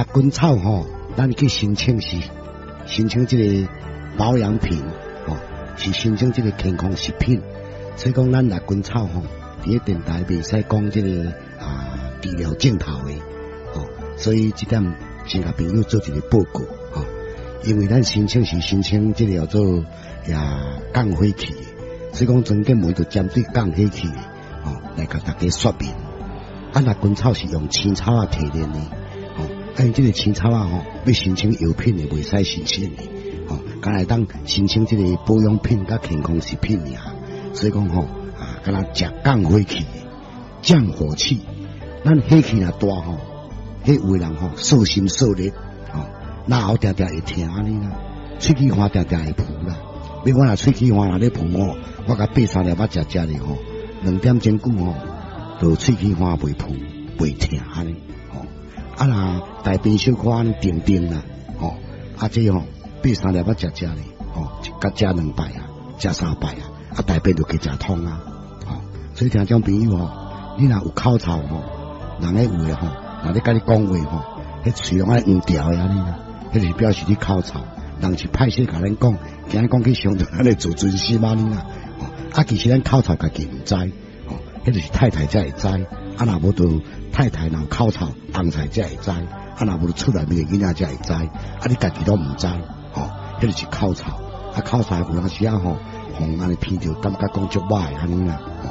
根草吼，咱去申请是申请这个保养品，是申请这个健康食品。所以讲，咱六根草吼，伫咧电台袂使讲这个治疗镜头的，所以这点先甲朋友做一个报告，因为咱申请是申请这个叫做降火气的，所以讲专家门就针对降火气的，来甲大家说明。六根草是用青草提炼的，因这个青草要申请药品的袂使申请的，敢来当申请这个保养品甲健康食品尔。所以讲敢若食降火气的，降火气。咱火气若大迄有的人受心受力，那后定定会疼安尼啦，喙齿花定定会浮啦。比如我若喙齿花若咧浮我甲8、3粒仔食咧2点钟久就喙齿花袂浮袂疼安尼。若大便小可安尼定定啦，这8、3粒仔食咧，甲食2摆食3摆大便就去食通啊。所以听种朋友你若有口臭人咧有诶若咧甲你讲话迄喙拢爱黄条诶安尼啦，迄就是表示你口臭。人是歹势甲咱讲，今日讲去伤着咱诶自尊心安尼啦。其实咱口臭家己毋知，迄就是太太才会知。若无就太太若口臭，翁才才会知。若无就厝内面诶囡仔才会知。你家己都毋知，迄就是口臭。口臭有当时红安尼闻着，感觉讲足歹安尼啦。